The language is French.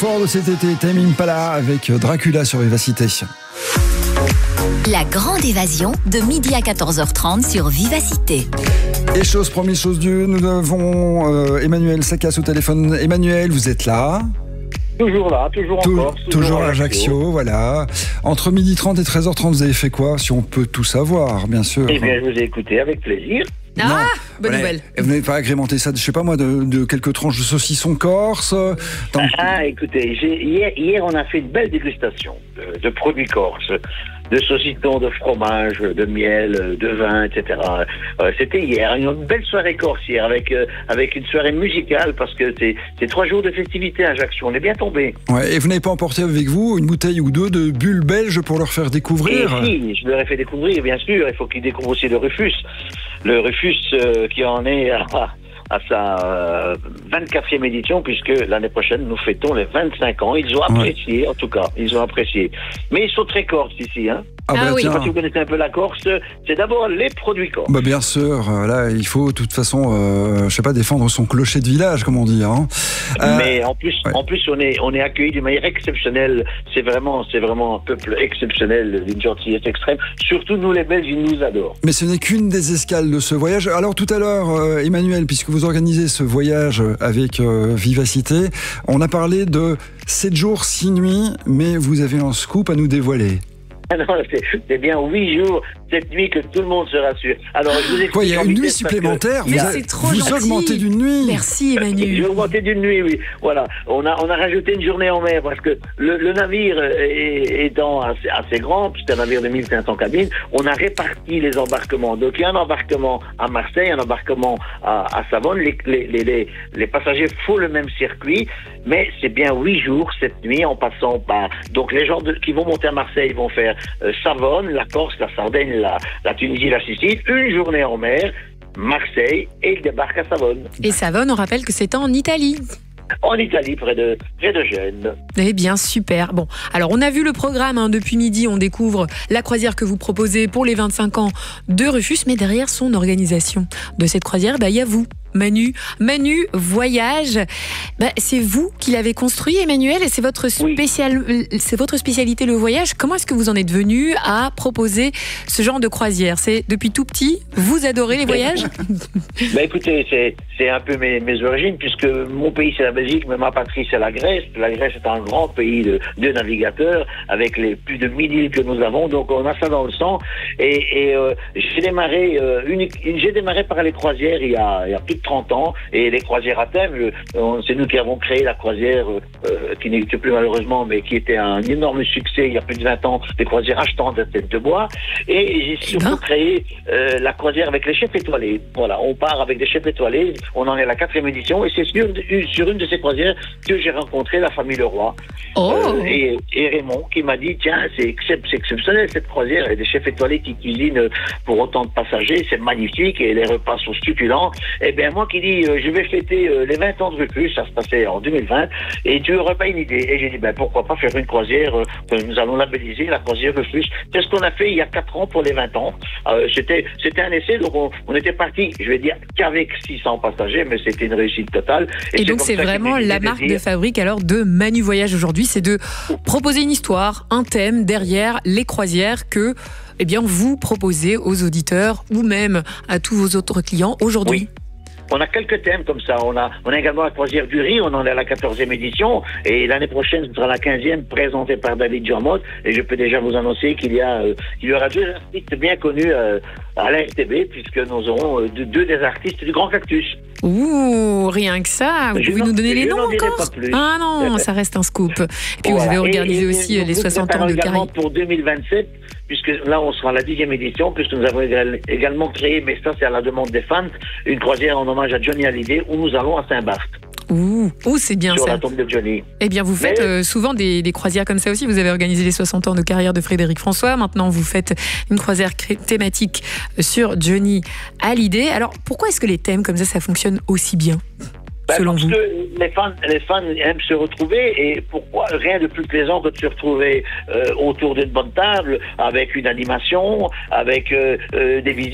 fort de cet été, Tame Impala avec Dracula sur Vivacité. La grande évasion de midi à 14h30 sur Vivacité. Et chose promise, chose due, nous avons Emmanuel Sacasse au téléphone. Emmanuel, vous êtes là? Toujours là, toujours en Corse. Toujours à Ajaccio, voilà. Entre 12h30 et 13h30, vous avez fait quoi? Si on peut tout savoir, bien sûr. Eh bien, je vous ai écouté avec plaisir. Ah, bonne nouvelle. Vous n'avez pas agrémenté ça, je sais pas moi, de quelques tranches de saucisson corse Écoutez, hier, on a fait une belle dégustation de produits corses, de saucissons, de fromage, de miel, de vin, etc. C'était hier, une belle soirée corse hier, avec une soirée musicale, parce que c'est 3 jours de festivité à Ajaccio, on est bien tombé. Ouais, et vous n'avez pas emporté avec vous une bouteille ou deux de bulles belges pour leur faire découvrir? Et si, je leur ai fait découvrir, bien sûr, il faut qu'ils découvrent aussi le Rufus. Le Rufus qui en est à sa 24e édition, puisque l'année prochaine, nous fêtons les 25 ans. Ils ont apprécié, en tout cas. Ils ont apprécié. Mais ils sont très corses ici, hein. Oui. Je sais pas si vous connaissez un peu la Corse, c'est d'abord les produits corses. Bah bien sûr, là il faut de toute façon, je sais pas, défendre son clocher de village, comme on dit. Hein. Mais en plus, on est accueillis d'une manière exceptionnelle. C'est vraiment un peuple exceptionnel, d'une gentillesse extrême. Surtout nous les Belges, ils nous adorent. Mais ce n'est qu'une des escales de ce voyage. Alors tout à l'heure, Emmanuel, puisque vous organisez ce voyage avec Vivacité, on a parlé de 7 jours, 6 nuits, mais vous avez un scoop à nous dévoiler. Non, c'est bien 8 jours, 7 nuits que tout le monde se rassure. Alors, je vous explique. Quoi, il y a une nuit supplémentaire? Mais c'est trop gentil. Vous augmentez d'une nuit? Merci, Emmanuel. J'ai augmenté d'une nuit, oui. Voilà. On a rajouté une journée en mer parce que le navire étant assez grand, puisque c'est un navire de 1500 cabines, on a réparti les embarquements. Donc, il y a un embarquement à Marseille, un embarquement à Savone. Les passagers font le même circuit, mais c'est bien 8 jours, 7 nuits en passant par. Donc, les gens qui vont monter à Marseille vont faire Savone, la Corse, la Sardaigne, la Tunisie, la Sicile, une journée en mer, Marseille, et ils débarquent à Savone. Et Savone, on rappelle que c'est en Italie. En Italie, près de Gênes. Eh bien, super. Bon, alors on a vu le programme, hein, depuis midi, on découvre la croisière que vous proposez pour les 25 ans de Rufus, mais derrière son organisation de cette croisière, il y a vous. Manu Voyage, c'est vous qui l'avez construit, Emmanuel, et c'est votre spécialité, le voyage. Comment est-ce que vous en êtes venu à proposer ce genre de croisière? C'est depuis tout petit, vous adorez les voyages? Écoutez, c'est un peu mes origines, puisque mon pays c'est la Belgique, mais ma patrie c'est la Grèce. La Grèce est un grand pays de navigateurs, avec les plus de 1000 îles que nous avons, donc on a ça dans le sang. Et j'ai démarré par les croisières il y a plus de 30 ans, et les croisières à thème, c'est nous qui avons créé la croisière qui n'existe plus malheureusement, mais qui était un énorme succès il y a plus de 20 ans, des croisières achetantes de tête de bois. Et j'ai surtout créé la croisière avec les chefs étoilés. Voilà, on part avec des chefs étoilés, on en est à la 4e édition, et c'est sur une de ces croisières que j'ai rencontré la famille Leroy. Et Raymond qui m'a dit, tiens, c'est exceptionnel cette croisière, et des chefs étoilés qui cuisinent pour autant de passagers, c'est magnifique, et les repas sont succulents. Et bien moi qui dis, je vais fêter les 20 ans de Rufus, ça se passait en 2020, et tu n'aurais pas une idée. Et j'ai dit, pourquoi pas faire une croisière, nous allons labelliser la croisière Rufus. C'est ce qu'on a fait il y a 4 ans pour les 20 ans. C'était un essai, donc on était parti, je vais dire, qu'avec 600 passagers, mais c'était une réussite totale. Et donc c'est vraiment la marque de fabrique alors de Manu Voyage aujourd'hui, c'est de proposer une histoire, un thème derrière les croisières que vous proposez aux auditeurs ou même à tous vos autres clients aujourd'hui. Oui. On a quelques thèmes comme ça. On a également la croisière du riz, on en est à la 14e édition, et l'année prochaine, ce sera la 15e, présentée par David Jormot, et je peux déjà vous annoncer qu'il y aura 2 artistes bien connus à la RTB, puisque nous aurons 2 des artistes du Grand Cactus. Ouh, rien que ça. Vous pouvez nous donner les noms encore? Ah non, ça reste un scoop. Et puis vous avez organisé aussi les 60 ans de Carré. Pour 2027, puisque là on sera à la 10e édition, puisque nous avons également créé, mais ça c'est à la demande des fans, une croisière en hommage à Johnny Hallyday, où nous allons à Saint-Barth. Ouh, c'est bien sur ça. La tombe de Johnny. Eh bien, vous faites souvent des croisières comme ça aussi. Vous avez organisé les 60 ans de carrière de Frédéric François. Maintenant, vous faites une croisière thématique sur Johnny Hallyday. Alors, pourquoi est-ce que les thèmes comme ça fonctionne aussi bien? Selon vous? Parce que les fans aiment se retrouver, et pourquoi rien de plus plaisant que de se retrouver autour d'une bonne table, avec une animation, avec des visites.